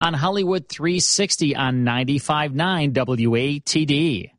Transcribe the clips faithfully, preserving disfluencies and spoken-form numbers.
on Hollywood three sixty on ninety-five point nine W A T D.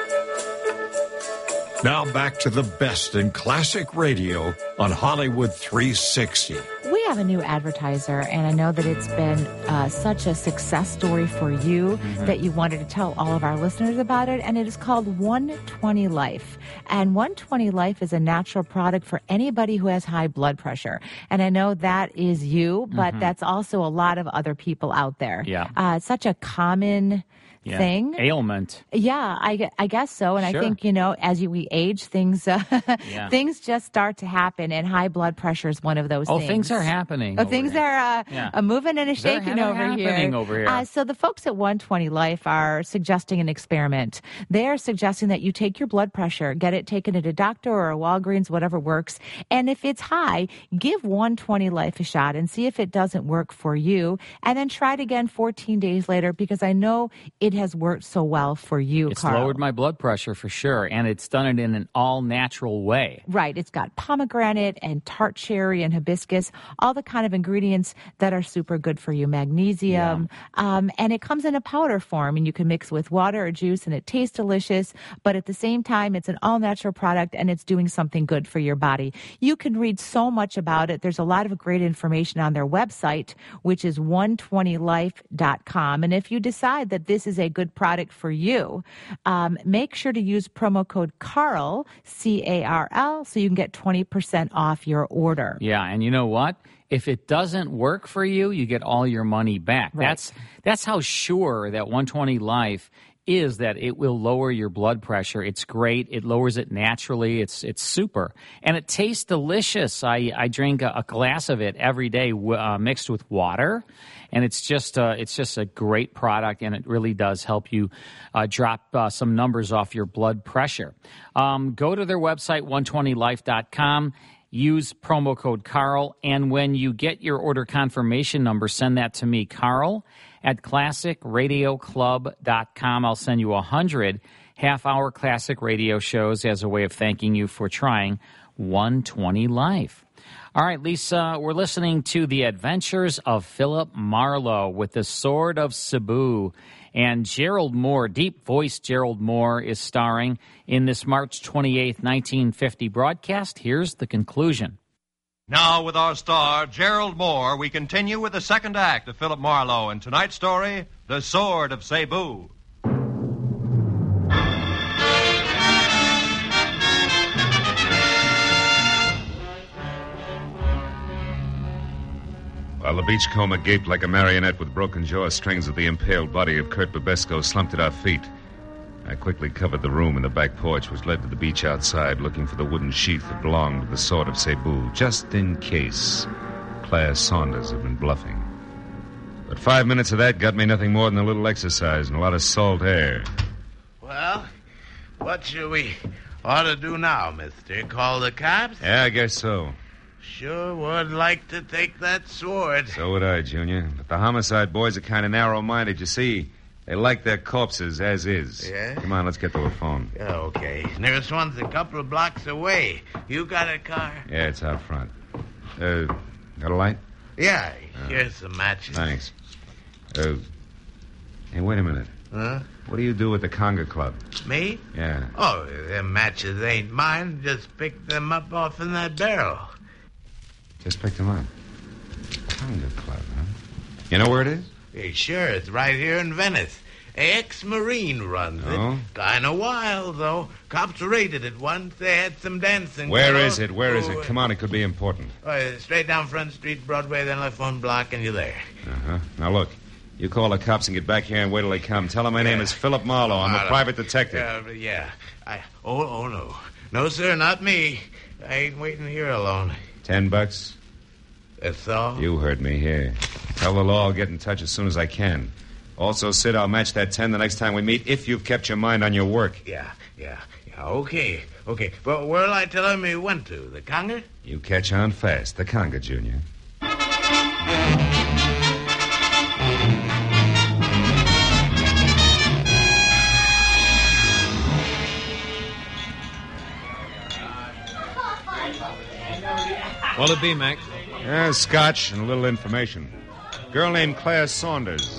Now back to the best in classic radio on Hollywood three sixty. We have a new advertiser, and I know that it's been uh, such a success story for you mm-hmm. that you wanted to tell all of our listeners about it, and it is called one twenty Life. And one twenty Life is a natural product for anybody who has high blood pressure. And I know that is you, but mm-hmm. that's also a lot of other people out there. Yeah. Uh, it's such a common... Yeah. thing. Ailment. Yeah, I, I guess so. And sure. I think, you know, as you, we age, things uh, yeah. things just start to happen, and high blood pressure is one of those oh, things. Oh, things are happening. Oh, things here. are uh, yeah. a moving and a shaking They're over happening here. over here. Uh, so the folks at one twenty Life are suggesting an experiment. They are suggesting that you take your blood pressure, get it taken at a doctor or a Walgreens, whatever works, and if it's high, give one twenty Life a shot and see if it doesn't work for you, and then try it again fourteen days later, because I know it has worked so well for you, It's Carl. lowered my blood pressure for sure, and it's done it in an all-natural way. Right. It's got pomegranate and tart cherry and hibiscus, all the kind of ingredients that are super good for you, magnesium, yeah. um, and it comes in a powder form, and you can mix with water or juice, and it tastes delicious, but at the same time, it's an all-natural product, and it's doing something good for your body. You can read so much about it. There's a lot of great information on their website, which is one twenty life dot com, and if you decide that this is a good product for you, um, make sure to use promo code CARL, C A R L, so you can get twenty percent off your order. Yeah, and you know what? If it doesn't work for you, you get all your money back. Right. That's that's how sure that one twenty Life is that it will lower your blood pressure. It's great. It lowers it naturally. It's it's super. And it tastes delicious. I, I drink a, a glass of it every day uh, mixed with water. And it's just uh, it's just a great product, and it really does help you uh, drop uh, some numbers off your blood pressure. Um, go to their website, one twenty life dot com. Use promo code Carl, and when you get your order confirmation number, send that to me, Carl, at classic radio club dot com. I'll send you one hundred half-hour classic radio shows as a way of thanking you for trying one twenty Life. All right, Lisa, we're listening to The Adventures of Philip Marlowe with the Sword of Cebu. And Gerald Moore, deep-voiced Gerald Moore, is starring in this March twenty-eighth, nineteen fifty broadcast. Here's the conclusion. Now, with our star, Gerald Moore, we continue with the second act of Philip Marlowe and tonight's story, The Sword of Cebu. While the beachcomber gaped like a marionette with broken jaw strings of the impaled body of Kurt Babesco slumped at our feet, I quickly covered the room in the back porch, which led to the beach outside, looking for the wooden sheath that belonged to the Sword of Cebu, just in case Claire Saunders had been bluffing. But five minutes of that got me nothing more than a little exercise and a lot of salt air. Well, what should we ought to do now, mister? Call the cops? Yeah, I guess so. Sure would like to take that sword. So would I, Junior. But the homicide boys are kind of narrow-minded, you see. They like their corpses as is. Yeah? Come on, let's get to the phone. Yeah, okay. Nearest one's a couple of blocks away. You got a car? Yeah, it's out front. Uh, got a light? Yeah, here's some matches. Thanks. Uh, hey, wait a minute. Huh? What do you do at the Conga Club? Me? Yeah. Oh, them matches ain't mine. Just picked them up off in that barrel. Just picked them up. Conga Club, huh? You know where it is? Hey, sure, it's right here in Venice. Ex-Marine runs Oh? it. Kind of wild, though. Cops raided it once. They had some dancing. Where fellow. is it? Where is Oh, it? Come on, it could be important. Uh, straight down Front Street, Broadway, then left one block, and you're there. Uh-huh. Now, look. You call the cops and get back here and wait till they come. Tell them my name Yeah. is Philip Marlowe. I'm a Marlowe. private detective. Uh, yeah. I, oh, oh, no. No, sir, not me. I ain't waiting here alone. Ten bucks? That's all? You heard me here. Tell the law I'll get in touch as soon as I can. Also, Sid, I'll match that ten the next time we meet if you've kept your mind on your work. Yeah, yeah, yeah. Okay, okay. But where'll I tell him he went to? The Conga? You catch on fast. The Conga, Junior. What'll it be, Mac? Yeah, scotch and a little information. Girl named Claire Saunders.